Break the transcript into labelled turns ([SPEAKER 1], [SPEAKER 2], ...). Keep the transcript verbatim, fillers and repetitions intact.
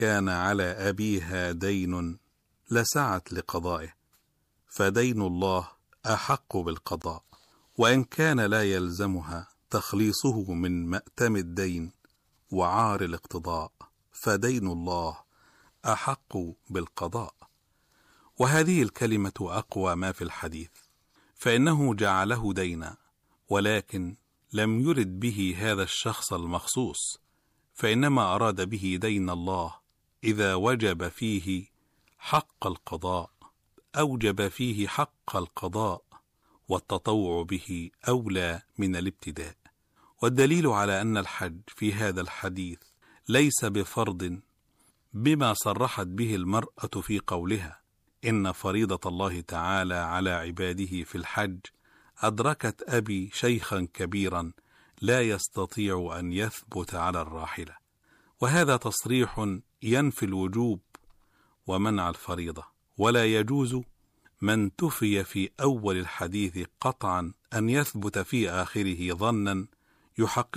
[SPEAKER 1] كان على أبيها دين لسعت لقضائه، فدين الله أحق بالقضاء، وإن كان لا يلزمها تخليصه من مأتم الدين وعار الاقتضاء، فدين الله أحق بالقضاء. وهذه الكلمة أقوى ما في الحديث، فإنه جعله دينا، ولكن لم يرد به هذا الشخص المخصوص، فإنما أراد به دين الله إذا وجب فيه حق القضاء، أوجب فيه حق القضاء، والتطوع به أولى من الابتداء. والدليل على أن الحج في هذا الحديث ليس بفرض بما صرحت به المرأة في قولها: إن فريضة الله تعالى على عباده في الحج أدركت أبي شيخا كبيرا لا يستطيع أن يثبت على الراحلة. وهذا تصريح ينفي الوجوب ومنع الفريضة، ولا يجوز من تفي في أول الحديث قطعا أن يثبت في آخره ظنا يحقق